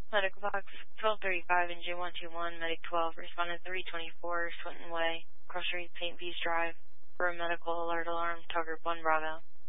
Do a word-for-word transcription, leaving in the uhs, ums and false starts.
Medical box twelve thirty-five and J one two one, Medic twelve, responded three twenty-four, Swinton Way, Cross Street, Saint Bees Drive, for a medical alert alarm, target one Bravo.